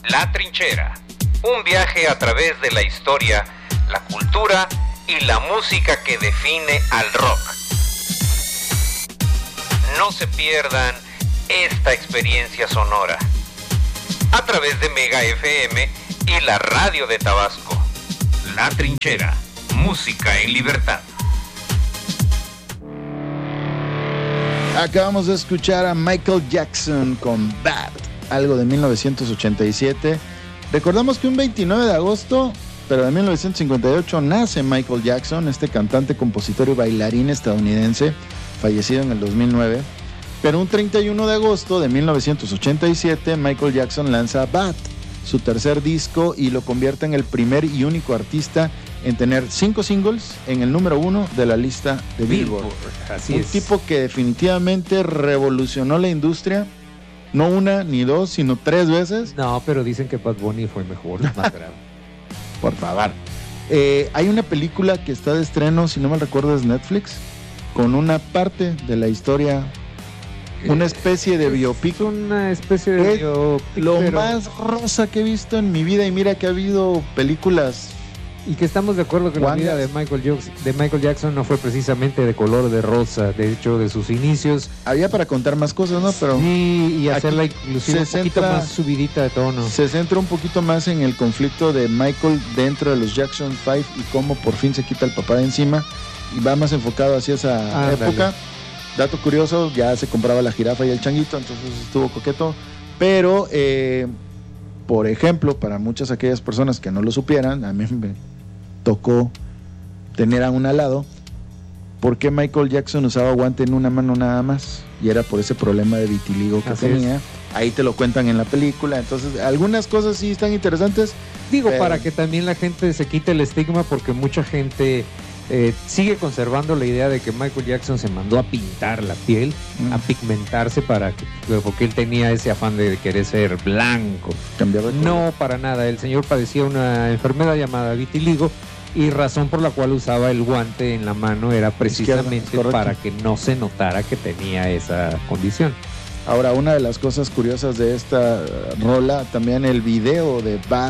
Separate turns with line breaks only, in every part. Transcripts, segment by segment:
La Trinchera, un viaje a través de la historia, la cultura y la música que define al rock. No se pierdan esta experiencia sonora a través de Mega FM y la radio de Tabasco. La Trinchera, música en libertad.
Acabamos de escuchar a Michael Jackson con Bad, algo de 1987. Recordamos que un 29 de agosto, pero de 1958, nace Michael Jackson, este cantante, compositor y bailarín estadounidense, fallecido en el 2009. Pero un 31 de agosto de 1987, Michael Jackson lanza Bad, su tercer disco, y lo convierte en el primer y único artista en tener 5 singles en el número 1 de la lista de Billboard. Un tipo que definitivamente revolucionó la industria, no una ni dos, sino 3 veces.
No, pero dicen que Bad Bunny fue mejor, más grave.
Por favor. Hay una película que está de estreno, si no me recuerdo es Netflix, con una parte de la historia, una especie de biopic.
Una especie de biopic.
Lo más rosa que he visto en mi vida, y mira que ha habido películas.
Y que estamos de acuerdo que la vida de Michael Jackson no fue precisamente de color de rosa. De hecho, de sus inicios
había para contar más cosas, ¿no? Pero
sí, y hacerla inclusive un poquito más subidita de tono.
Se centra un poquito más en el conflicto de Michael dentro de los Jackson 5 y cómo por fin se quita el papá de encima, y va más enfocado hacia esa época. Dato curioso, ya se compraba la jirafa y el changuito, entonces estuvo coqueto. Pero, por ejemplo, para muchas aquellas personas que no lo supieran, a mí me tocó tener a un al lado, ¿por qué Michael Jackson usaba guante en una mano nada más? Y era por ese problema de vitiligo que tenía. Ahí te lo cuentan en la película. Entonces, algunas cosas sí están interesantes.
Digo, para que también la gente se quite el estigma, porque mucha gente sigue conservando la idea de que Michael Jackson se mandó a pintar la piel, a pigmentarse porque él tenía ese afán de querer ser blanco. No, para nada. El señor padecía una enfermedad llamada vitiligo, y razón por la cual usaba el guante en la mano era precisamente para que no se notara que tenía esa condición.
Ahora, una de las cosas curiosas de esta rola, también el video de Bad,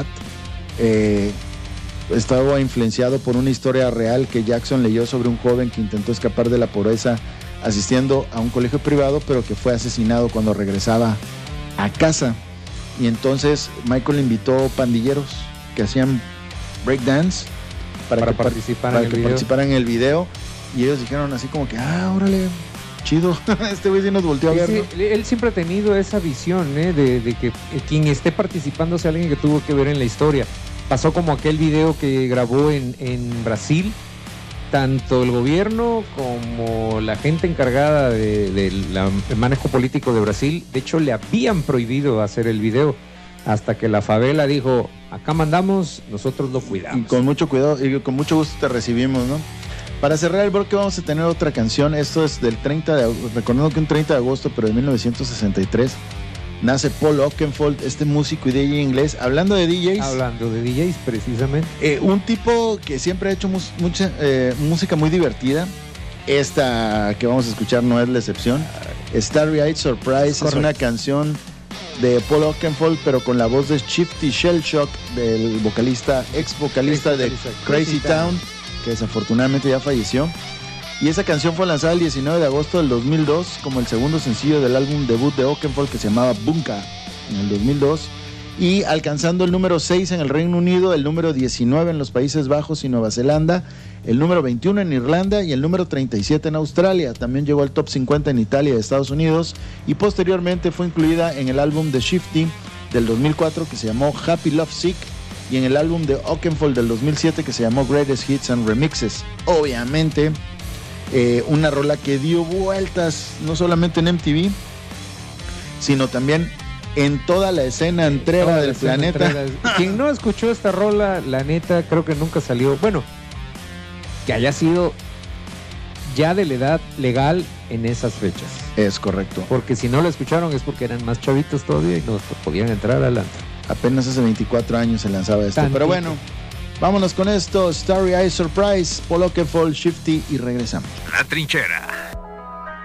estaba influenciado por una historia real que Jackson leyó sobre un joven que intentó escapar de la pobreza asistiendo a un colegio privado, pero que fue asesinado cuando regresaba a casa. Y entonces Michael invitó pandilleros que hacían breakdance para que participaran en el video, y ellos dijeron así como que, órale, chido, este güey sí nos volteó a ver, ¿no?
Él siempre ha tenido esa visión, de que quien esté participando sea alguien que tuvo que ver en la historia. Pasó como aquel video que grabó en Brasil, tanto el gobierno como la gente encargada del manejo político de Brasil, de hecho le habían prohibido hacer el video, hasta que la favela dijo, acá mandamos, nosotros lo cuidamos.
Y con mucho cuidado y con mucho gusto te recibimos, ¿no? Para cerrar el bloque vamos a tener otra canción. Esto es del 30 de agosto, recordando que un 30 de agosto, pero de 1963, nace Paul Oakenfold, este músico y DJ inglés. Hablando de DJs,
precisamente.
Un tipo que siempre ha hecho mucha música muy divertida. Esta que vamos a escuchar no es la excepción. Starry-Eyed Surprise es una canción de Paul Oakenfold, pero con la voz de Shifty Shellshock, del ex vocalista de Crazy Town, que desafortunadamente ya falleció. Y esa canción fue lanzada el 19 de agosto del 2002 como el segundo sencillo del álbum debut de Oakenfold, que se llamaba Bunka, en el 2002, y alcanzando el número 6 en el Reino Unido, el número 19 en los Países Bajos y Nueva Zelanda, el número 21 en Irlanda y el número 37 en Australia. También llegó al top 50 en Italia y Estados Unidos, y posteriormente fue incluida en el álbum de Shifty del 2004, que se llamó Happy Love Sick, y en el álbum de Oakenfold del 2007, que se llamó Greatest Hits and Remixes. Obviamente, una rola que dio vueltas no solamente en MTV, sino también en toda la escena entrera del planeta.
Quien no escuchó esta rola, la neta, creo que nunca salió. Bueno, que haya sido ya de la edad legal en esas fechas.
Es correcto.
Porque si no la escucharon es porque eran más chavitos todavía y no podían entrar al antro.
Apenas hace 24 años se lanzaba esto. Tantito. Pero bueno, vámonos con esto. Starry-Eyed Surprise, Paul Oakenfold, Shifty, y regresamos.
La Trinchera.